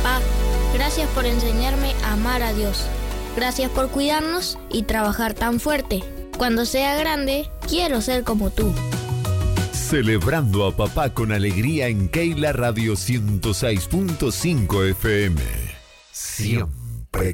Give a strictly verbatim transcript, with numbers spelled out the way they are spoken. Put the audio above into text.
Papá, gracias por enseñarme a amar a Dios. Gracias por cuidarnos y trabajar tan fuerte. Cuando sea grande, quiero ser como tú. Celebrando a papá con alegría en Keila Radio ciento seis punto cinco F M. Siempre.